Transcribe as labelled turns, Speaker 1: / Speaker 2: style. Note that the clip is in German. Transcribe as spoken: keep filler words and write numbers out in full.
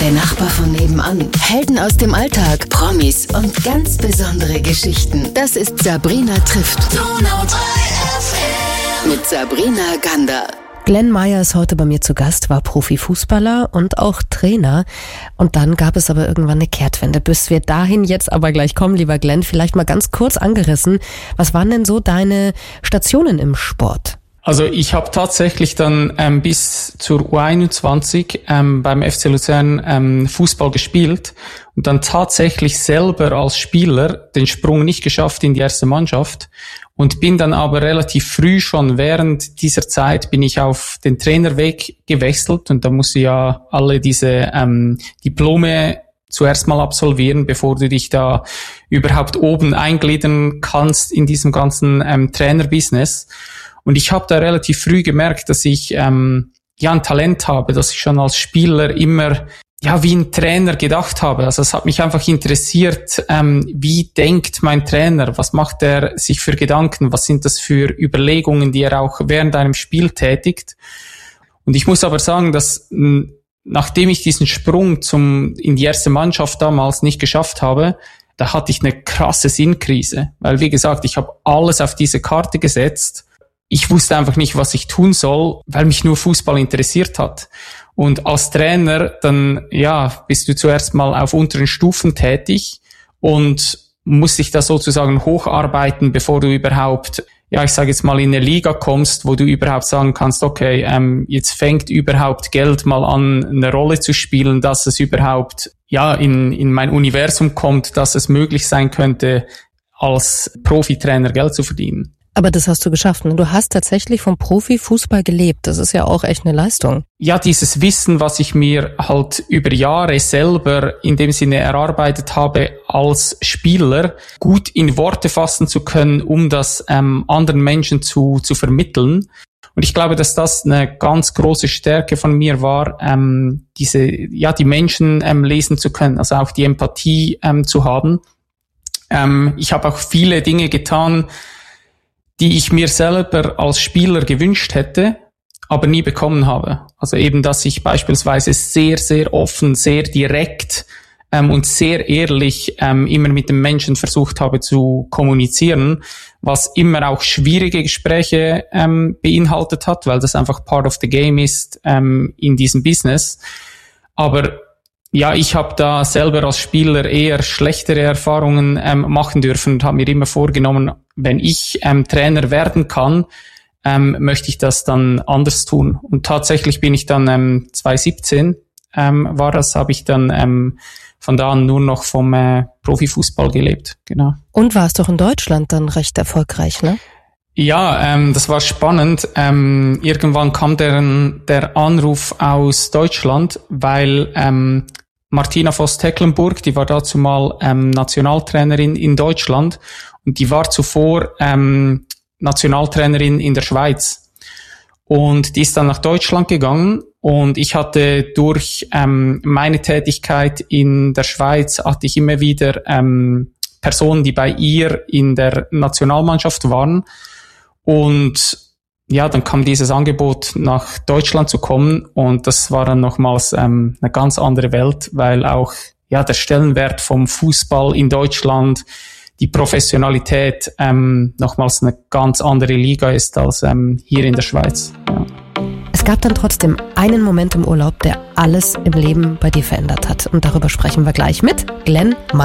Speaker 1: Der Nachbar von nebenan, Helden aus dem Alltag, Promis und ganz besondere Geschichten. Das ist Sabrina trifft. Mit Sabrina Gander.
Speaker 2: Glenn Meyer ist heute bei mir zu Gast, war Profifußballer und auch Trainer. Und dann gab es aber irgendwann eine Kehrtwende. Bis wir dahin jetzt aber gleich kommen, lieber Glenn, vielleicht mal ganz kurz angerissen. Was waren denn so deine Stationen im Sport?
Speaker 3: Also ich habe tatsächlich dann ähm, bis zur U einundzwanzig ähm, beim F C Luzern ähm, Fußball gespielt und dann tatsächlich selber als Spieler den Sprung nicht geschafft in die erste Mannschaft und bin dann aber relativ früh schon während dieser Zeit bin ich auf den Trainerweg gewechselt und da musst du ja alle diese ähm, Diplome zuerst mal absolvieren, bevor du dich da überhaupt oben eingliedern kannst in diesem ganzen ähm, Trainerbusiness. Und ich habe da relativ früh gemerkt, dass ich ähm, ja ein Talent habe, dass ich schon als Spieler immer ja wie ein Trainer gedacht habe. Also es hat mich einfach interessiert, ähm, wie denkt mein Trainer, was macht er sich für Gedanken, was sind das für Überlegungen, die er auch während einem Spiel tätigt. Und ich muss aber sagen, dass m, nachdem ich diesen Sprung zum in die erste Mannschaft damals nicht geschafft habe, da hatte ich eine krasse Sinnkrise. Weil wie gesagt, ich habe alles auf diese Karte gesetzt. Ich wusste einfach nicht, was ich tun soll, weil mich nur Fußball interessiert hat. Und als Trainer, dann, ja, bist du zuerst mal auf unteren Stufen tätig und musst dich da sozusagen hocharbeiten, bevor du überhaupt, ja, ich sage jetzt mal in eine Liga kommst, wo du überhaupt sagen kannst, okay, ähm, jetzt fängt überhaupt Geld mal an, eine Rolle zu spielen, dass es überhaupt, ja, in, in mein Universum kommt, dass es möglich sein könnte, als Profitrainer Geld zu verdienen.
Speaker 2: Aber das hast du geschafft, ne? Du hast tatsächlich vom Profifußball gelebt. Das ist ja auch echt eine Leistung.
Speaker 3: Ja, dieses Wissen, was ich mir halt über Jahre selber in dem Sinne erarbeitet habe als Spieler, gut in Worte fassen zu können, um das ähm, anderen Menschen zu zu vermitteln. Und ich glaube, dass das eine ganz große Stärke von mir war, ähm, diese ja die Menschen ähm, lesen zu können, also auch die Empathie ähm, zu haben. Ähm, ich habe auch viele Dinge getan, die ich mir selber als Spieler gewünscht hätte, aber nie bekommen habe. Also eben, dass ich beispielsweise sehr, sehr offen, sehr direkt ähm, und sehr ehrlich ähm, immer mit dem Menschen versucht habe zu kommunizieren, was immer auch schwierige Gespräche ähm, beinhaltet hat, weil das einfach part of the game ist ähm, in diesem Business. Aber ja, ich habe da selber als Spieler eher schlechtere Erfahrungen ähm, machen dürfen und habe mir immer vorgenommen, wenn ich ähm, Trainer werden kann, ähm, möchte ich das dann anders tun. Und tatsächlich bin ich dann ähm, zwanzig siebzehn ähm, war das, habe ich dann ähm, von da an nur noch vom äh, Profifußball gelebt. Genau.
Speaker 2: Und warst doch in Deutschland dann recht erfolgreich, ne?
Speaker 3: Ja, ähm, das war spannend. Ähm, irgendwann kam der, der Anruf aus Deutschland, weil ähm, Martina Voss-Tecklenburg, die war dazu mal ähm, Nationaltrainerin in Deutschland und die war zuvor ähm, Nationaltrainerin in der Schweiz. Und die ist dann nach Deutschland gegangen und ich hatte durch ähm, meine Tätigkeit in der Schweiz, hatte ich immer wieder ähm, Personen, die bei ihr in der Nationalmannschaft waren. Und ja, dann kam dieses Angebot, nach Deutschland zu kommen und das war dann nochmals ähm, eine ganz andere Welt, weil auch ja der Stellenwert vom Fußball in Deutschland, die Professionalität ähm, nochmals eine ganz andere Liga ist als ähm, hier in der Schweiz. Ja.
Speaker 2: Es gab dann trotzdem einen Moment im Urlaub, der alles im Leben bei dir verändert hat und darüber sprechen wir gleich mit Glenn Meyer.